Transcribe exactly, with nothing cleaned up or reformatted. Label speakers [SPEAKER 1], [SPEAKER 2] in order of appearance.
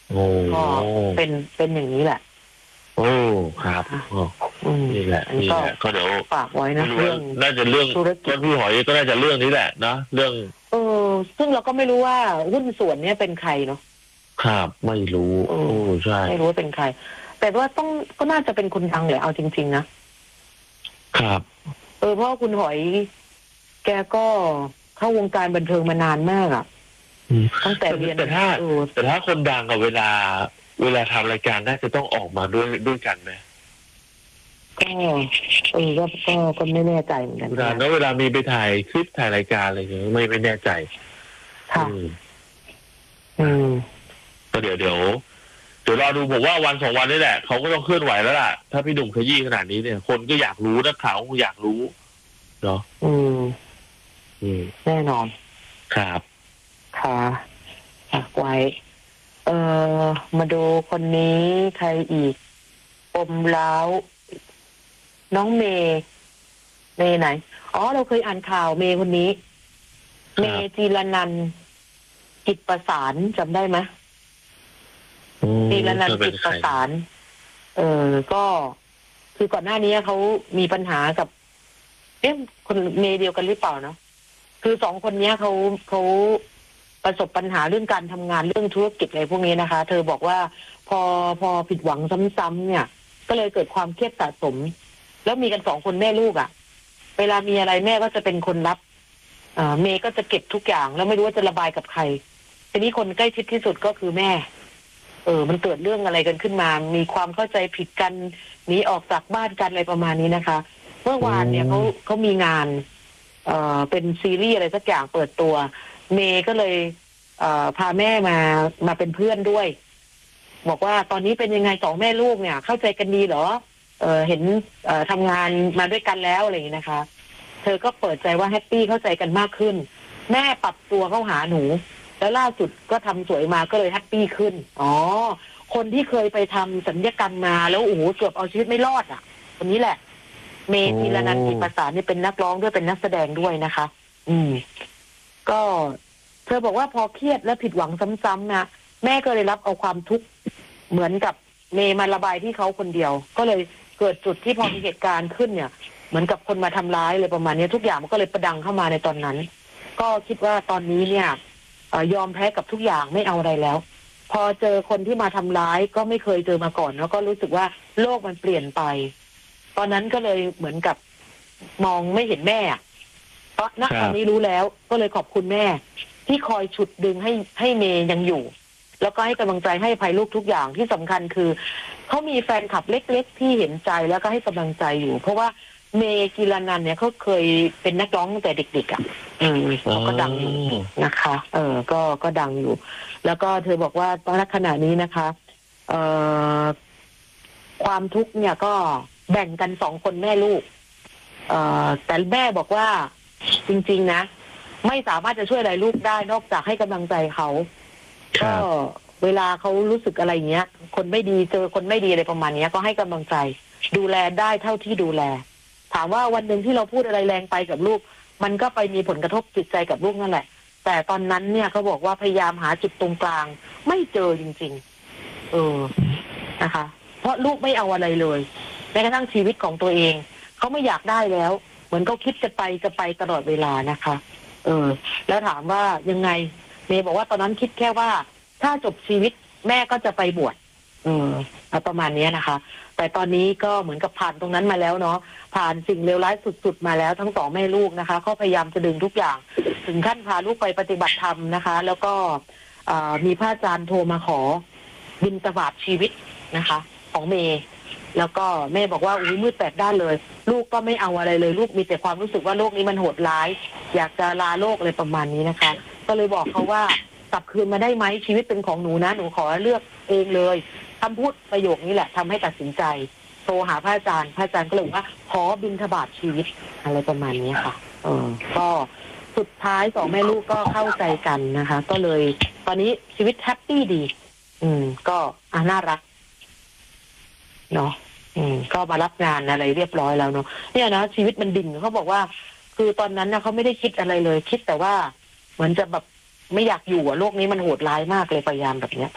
[SPEAKER 1] โอ้
[SPEAKER 2] ก็เป็นเป็นอย่างนี้แหละ
[SPEAKER 1] โอ้ครับนี่แหละนี่แหละก็เดี๋ยว
[SPEAKER 2] ฝากไว้นะเรื่อง
[SPEAKER 1] น่าจะเรื่องธุรกิจพี่หอยก็น่าจะเรื่องนี้แหละเนาะเรื่อง
[SPEAKER 2] เออซึ่งเราก็ไม่รู้ว่าหุ้นส่วนเนี้ยเป็นใครเนาะ
[SPEAKER 1] ครับไม่รู้โอ้ใช่
[SPEAKER 2] ไม่รู้ว่าเป็นใครแต่ว่าต้องก็น่าจะเป็นคนดังแหละเอาจริงๆนะครับเออเพราะคุณหอยแกก็เข้าวงการบันเทิงมานานมากอ่ะตั้งแต่เรียน
[SPEAKER 1] แต่ถ้าแต่ถ้าคนดังกับเวลาเวลาทำรายการน่าจะต้องออกมาด้วยด้วยกันไหม
[SPEAKER 2] ก็เออก็ก็ก็ไม่แน่ใจเหมือนกัน
[SPEAKER 1] เวลาแล้วเวลามีไปถ่ายคลิปถ่ายรายการอะไรอย่างเงี้ยไม่ไม่แน่ใจ
[SPEAKER 2] ค่ะอืม
[SPEAKER 1] ก็เดี๋ยวเดี๋ยวเดี๋ยวรอดูผมว่าวันสองวันนี้แหละเขาก็ต้องเคลื่อนไหวแล้วล่ะถ้าพี่หนุ่มขยี้ขนาดนี้เนี่ยคนก็อยากรู้นักข่าวก็อยากรู้เนาะ
[SPEAKER 2] อืม
[SPEAKER 1] อืม
[SPEAKER 2] แน่นอน
[SPEAKER 1] ครับ
[SPEAKER 2] ค่ะฝากไว้เอ่อมาดูคนนี้ใครอีกปมล้าวน้องเมย์เมย์ไหนอ๋อเราเคยอ่านข่าวเมย์คนนี้เมย์จีรนันท์กิจประสานจำได้ไหมจีรนันท์กิจประสานเออก็คือก่อนหน้านี้เขามีปัญหากับเอ๊ะคนเมย์เดียวกันหรือเปล่าเนาะคือสองคนนี้เขาเขาประสบปัญหาเรื่องการทำงานเรื่องธุรกิจอะไรพวกนี้นะคะเธอบอกว่าพอพอผิดหวังซ้ำๆเนี่ยก็เลยเกิดความเครียดสะสมแล้วมีกันสองคนแม่ลูกอ่ะเวลามีอะไรแม่ก็จะเป็นคนรับอ่าเมย์ก็จะเก็บทุกอย่างแล้วไม่รู้ว่าจะระบายกับใครทีนี้คนใกล้ชิดที่สุดก็คือแม่เออมันเกิดเรื่องอะไรกันขึ้นมามีความเข้าใจผิดกันหนีออกจากบ้านกันอะไรประมาณนี้นะคะเมื่อวานเนี่ยเขาเขามีงานเอ่อเป็นซีรีส์อะไรสักอย่างเปิดตัวเมย์ก็เลยเอ่อพาแม่มามาเป็นเพื่อนด้วยบอกว่าตอนนี้เป็นยังไงสองแม่ลูกเนี่ยเข้าใจกันดีเหรอเออเห็นเอ่อทำงานมาด้วยกันแล้วอะไรอย่างนี้นะคะเธอก็เปิดใจว่าแฮปปี้เข้าใจกันมากขึ้นแม่ปรับตัวเข้าหาหนูแล้วล่าสุดก็ทำสวยมาก็เลยแฮปปี้ขึ้นอ๋อคนที่เคยไปทำศัลยกรรมมาแล้วโอ้โหเกือบเอาชีวิตไม่รอดอ่ะคนนี้แหละเมย์ธีรนันท์กิจประสานนี่เป็นนักร้องด้วยเป็นนักแสดงด้วยนะคะ อืมก็เธอบอกว่าพอเครียดและผิดหวังซ้ำๆนะแม่ก็เลยรับเอาความทุกข์เหมือนกับเมย์มาระบายที่เขาคนเดียวก็เลยเกิดจุดที่พอมีเหตุการณ์ขึ้นเนี่ยเหมือนกับคนมาทำร้ายเลยประมาณนี้ทุกอย่างมันก็เลยประดังเข้ามาในตอนนั้นก็คิดว่าตอนนี้เนี่ยยอมแพ้กับทุกอย่างไม่เอาอะไรแล้วพอเจอคนที่มาทำร้ายก็ไม่เคยเจอมาก่อนแล้วก็รู้สึกว่าโลกมันเปลี่ยนไปตอนนั้นก็เลยเหมือนกับมองไม่เห็นแม่เพราะณตอนนี้รู้แล้วก็เลยขอบคุณแม่ที่คอยฉุดดึงให้ให้เมย์ยังอยู่แล้วก็ให้กำลังใจให้ภัยลูกทุกอย่างที่สำคัญคือเขามีแฟนคลับเล็กๆที่เห็นใจแล้วก็ให้กำลังใจอยู่เพราะว่าเมย์กีรนันท์เนี่ยเขาเคยเป็นนักร้องตั้งแต่เด็กๆอ่ะอืมเขาก็ดังอยู่นะคะ เออก็ก็ดังอยู่แล้วก็เธอบอกว่าตอนขณะนี้นะคะเอ่อความทุกข์เนี่ยก็แบ่งกันสองคนแม่ลูกเอ่อแต่แม่บอกว่าจริงๆนะไม่สามารถจะช่วยอะไรลูกได้นอกจากให้กำลังใจเขาก็เวลาเขารู้สึกอะไรเงี้ยคนไม่ดีเจอคนไม่ดีอะไรประมาณนี้ก็ให้กำลังใจดูแลได้เท่าที่ดูแลถามว่าวันหนึ่งที่เราพูดอะไรแรงไปกับลูกมันก็ไปมีผลกระทบจิตใจกับลูกนั่นแหละแต่ตอนนั้นเนี่ยเขาบอกว่าพยายามหาจุดตรงกลางไม่เจอจริงๆเออนะคะเพราะลูกไม่เอาอะไรเลยแม้กระทั่งชีวิตของตัวเองเขาไม่อยากได้แล้วเหมือนเขาคิดจะไปจะไปตลอดเวลานะคะเออแล้วถามว่ายังไงเมย์บอกว่าตอนนั้นคิดแค่ว่าถ้าจบชีวิตแม่ก็จะไปบวชเออประมาณนี้นะคะแต่ตอนนี้ก็เหมือนกับผ่านตรงนั้นมาแล้วเนาะผ่านสิ่งเลวร้ายสุดๆมาแล้วทั้งสองแม่ลูกนะคะก็พยายามจะดึงทุกอย่างถึงขั้นพาลูกไปปฏิบัติธรรมนะคะแล้วก็มีพระอาจารย์โทรมาขอบิณฑบาตชีวิตนะคะของเมย์แล้วก็แม่บอกว่าอุ้ยมืดแปดด้านเลยลูกก็ไม่เอาอะไรเลยลูกมีแต่ความรู้สึกว่าโลกนี้มันโหดร้ายอยากจะลาโลกอะไรประมาณนี้นะคะก็เลยบอกเขาว่ากลับคืนมาได้ไหมชีวิตเป็นของหนูนะหนูขอเลือกเองเลยคำพูดประโยคนี้แหละทำให้ตัดสินใจโทรหาพระอาจารย์พระอาจารย์ก็เลยว่าขอบิณฑบาตชีวิตอะไรประมาณนี้ค่ะเออก็สุดท้ายสองแม่ลูกก็เข้าใจกันนะคะก็เลยตอนนี้ชีวิตแฮปปี้ดีอืมก็อ่ะน่ารักเนาะอืมก็มารับงานอะไรเรียบร้อยแล้วเนาะเนี่ยนะชีวิตมันดิ่งเขาบอกว่าคือตอนนั้นนะเขาไม่ได้คิดอะไรเลยคิดแต่ว่าเหมือนจะแบบไม่อยากอยู่อะโลกนี้มันโหดร้ายมากเลยพยายามแบบเนี้ย